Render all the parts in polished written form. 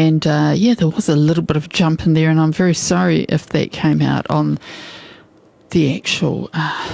And there was a little bit of a jump in there, and I'm very sorry if that came out on the actual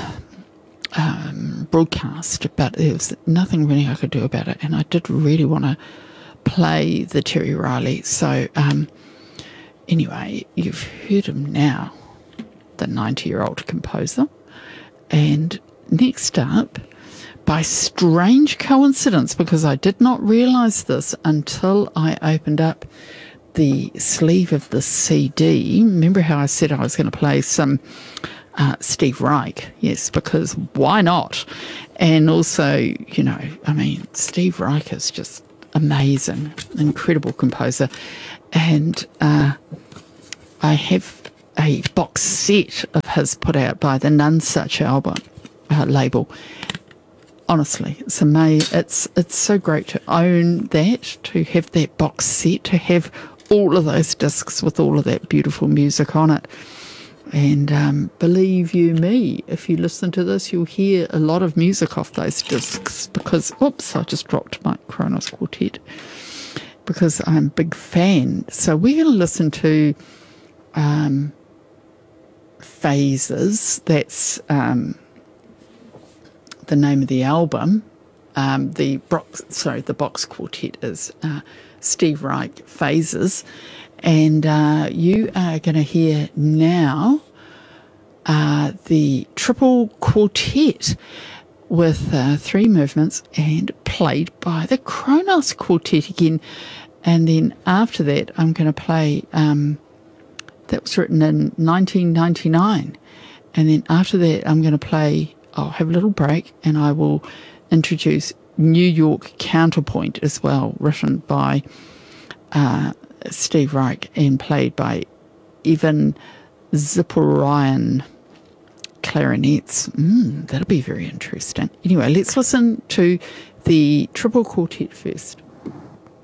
broadcast, but there was nothing really I could do about it, and I did really want to play the Terry Riley. So anyway, you've heard him now, the 90-year-old composer. And next up, by strange coincidence, because I did not realise this until I opened up the sleeve of the CD. Remember how I said I was going to play some Steve Reich? Yes, because why not? And also, Steve Reich is just amazing, incredible composer. And I have a box set of his put out by the Nonesuch album label. Honestly, it's amazing. It's so great to own that, to have that box set, to have all of those discs with all of that beautiful music on it. And believe you me, if you listen to this, you'll hear a lot of music off those discs because, I just dropped my Kronos Quartet because I'm a big fan. So we're going to listen to Phases. That's the name of the album. The box quartet is Steve Reich, Phases. And you are going to hear now the triple quartet with 3 movements and played by the Kronos Quartet again. And then after that, I'm going to play, that was written in 1999. And then after that, I'm going to play, I'll have a little break and I will introduce New York Counterpoint as well, written by Steve Reich and played by Ivan Ziporian clarinets. That'll be very interesting. Anyway, let's listen to the triple quartet first.